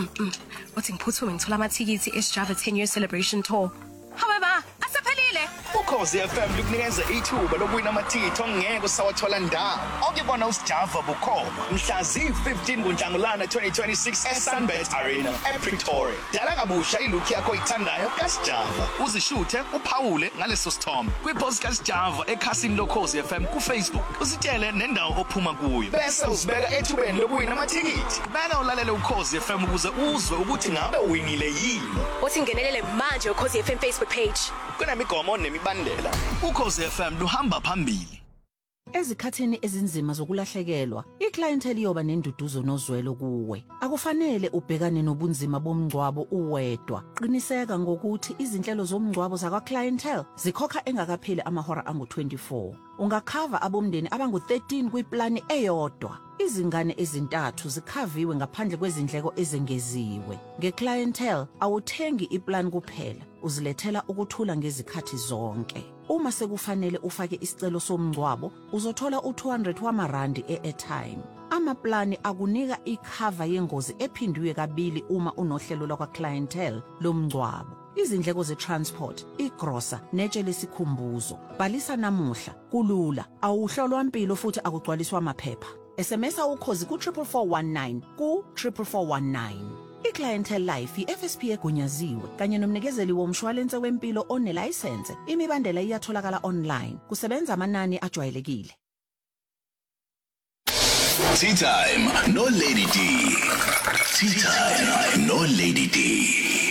Wathi ngiphuthume ngithola amathikithi eSjava 10-year celebration tour. However, asephelile. Ukhozi FM lukunikeza ithuba lokuwina amathikithi ongeke usawathola ndawo. Okubona uSjava bukhoma mhla zi-15 kuNhlangulana 2026 eSunbet Arena ePretoria. Dala kabusha ilook yakho oyithandayo kaSjava. Uzishuthe uphawule ngaleso sithombe kwi-post kaSjava ekhasini lokhozi FM kuFacebook. Usitshele nendawo ophuma kuyo. Bese usibeka ethubeni lokuwina amathikithi. Bana ulalele ukhozi FM ukuze uzwe ukuthi ngabe uwinile yini. Wathi ngenelele manje ukhozi FM Facebook page. Kunemigomo nemibandela. Ukhozi FM luhamba phambili. Ezikhathini ezinzima zokulahlekelwa, iclientele iyoba nenduduzo nozwelo kuwe. Akufanele ubhekane nobunzima bomngcwabo uwedwa. Qiniseka ngokuthi izinhlelo zomngcwabo zakwa-clientele zikhokha engakapheli amahora angu-24. Ungakhava abomndeni abangu-13 kwiplani eyodwa. Izingane ezintathu zikhaviwe ngaphandle kwezindleko ezengeziwe. Nge-clientele awuthengi iplan kuphela, uzilethela ukuthula ngezikhathi zonke. Uma sekufanele ufake isicelo somngcwabo, uzothola u200 wamarandi e-airtime. Amaplani akunika ikhava yengozi ephindwe kabili uma unohlelo lakwa-clientele lomngcwabo. Izindleko ze-transport, igrosa, netshe lesikhumbuzo. Bhalisa namuhla, kulula, awuhlolwa impilo futhi akugcwaliswa amaphepha. SMSa ukhozi ku-44419 ku-44419. I-Clientele Life yi-FSP egunyaziwe kanye nomnikezeli womshwalense wempilo onelayisense. Imibandela iyatholakala online. Kusebenza amanani ajwayelekile. Tea time, no Lady D. Tea time, no Lady D.